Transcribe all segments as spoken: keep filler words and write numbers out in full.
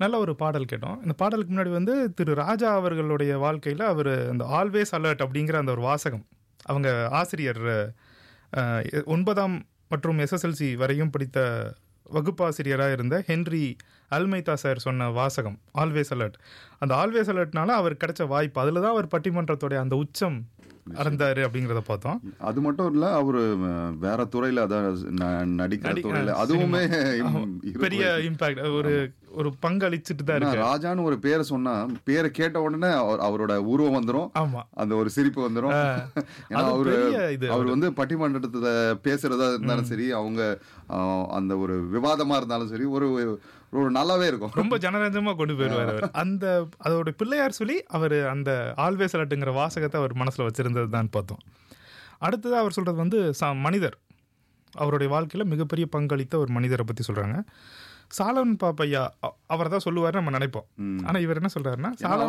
நல்ல ஒரு பாடல் கேட்டோம். இந்த பாடலுக்கு முன்னாடி வந்து திரு ராஜா அவர்களுடைய வாழ்க்கையில் அவர் அந்த ஆல்வேஸ் அலர்ட் அப்படிங்கிற அந்த ஒரு வாசகம், அவங்க ஆசிரியர் அஹ், ஒன்பதாம் மற்றும் எஸ்எஸ்எல்சி வரையும் படித்த வகுப்பாசிரியராக இருந்த ஹென்றி அல்மைதா சார் சொன்ன வாசகம் ஆல்வேஸ் அலர்ட். அந்த ஆல்வேஸ் அலர்ட்னால அவர் கிடைச்ச வாய்ப்பு, அதில் தான் அவர் பட்டிமன்றத்தோடைய அந்த உச்சம் அறந்தாரு அப்படிங்கிறத பார்த்தோம். அது மட்டும் இல்ல, அவரு வேற துறையில அதாவது நடிக்கிற துறையில அதுவுமே பெரிய இம்பாக்ட், ஒரு ஒரு பங்களிச்சுட்டு தான் இருக்கு. ராஜான்னு ஒரு பேரை சொன்னா பேரை கேட்ட உடனே அவரோட உருவம் வந்துடும், ஆமா, அந்த ஒரு சிரிப்பு வந்துடும். அவரு அவர் வந்து பட்டிமன்றத்துல பேசுறதா இருந்தாலும் சரி, அவங்க அந்த ஒரு விவாதமா இருந்தாலும் சரி, ஒரு ஒரு நல்லாவே இருக்கும், ரொம்ப ஜனரஞ்சமா கொண்டு போயிருவார் அவர். அந்த அதோட பிள்ளையார் சொல்லி அவர் அந்த ஆல்வேஸ் அலர்ட்டுங்கிற வாசகத்தை அவர் மனசுல வச்சிருந்தது தான் பார்த்தோம். அடுத்தது அவர் சொல்றது வந்து மனிதர், அவருடைய வாழ்க்கையில மிகப்பெரிய பங்களித்த ஒரு மனிதரை பத்தி சொல்றாங்க. சாலமன் பாப்பையா அவர் தான் சொல்லுவாரு நம்ம நினைப்போம். ஆனா இவர் என்ன சொல்றாருன்னா,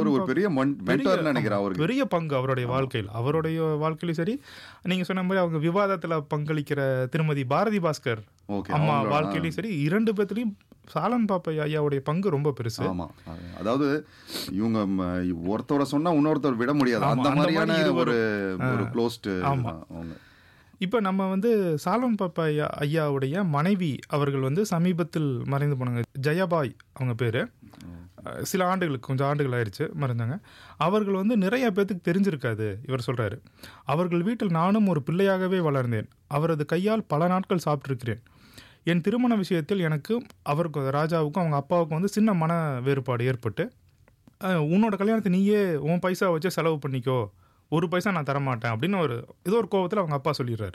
பெரிய பங்கு அவருடைய வாழ்க்கையில், அவருடைய வாழ்க்கையிலும் சரி, நீங்க சொன்ன மாதிரி அவங்க விவாதத்துல பங்களிக்கிற திருமதி பாரதி பாஸ்கர் அம்மா வாழ்க்கையிலும் சரி, இரண்டு பேர்த்திலையும் சாலமன் பாப்பையா ஐயாவுடைய பங்கு ரொம்ப பெருசு. ஆமா, அதாவது இவங்க ஒருத்தரோட சொன்னா இன்னொருத்தர் விட முடியாது, அந்த மாதிரியான ஒரு க்ளோஸ்ட். ஆமா. இப்போ நம்ம வந்து சாலமன் பாப்பா ஐயா ஐயாவுடைய மனைவி அவர்கள் வந்து சமீபத்தில் மறைந்து போனாங்க. ஜெயபாய் அவங்க பேர். சில ஆண்டுகளுக்கு கொஞ்சம் ஆண்டுகள் ஆயிடுச்சு மறைஞ்சாங்க. அவர்கள் வந்து நிறைய பேர்த்துக்கு தெரிஞ்சிருக்காது. இவர் சொல்கிறாரு, அவர்கள் வீட்டில் நானும் ஒரு பிள்ளையாகவே வளர்ந்தேன். அவரது கையால் பல நாட்கள் சாப்பிட்ருக்கிறேன். என் திருமண விஷயத்தில் எனக்கு அவருக்கு ராஜாவுக்கும் அவங்க அப்பாவுக்கும் வந்து சின்ன மன வேறுபாடு ஏற்பட்டு, உன்னோட கல்யாணத்தை நீயே உன் பைசா வச்சு செலவு பண்ணிக்கோ, ஒரு பைசா நான் தரமாட்டேன் அப்படின்னு ஒரு ஏதோ ஒரு கோபத்தில் அவங்க அப்பா சொல்லிடுறாரு.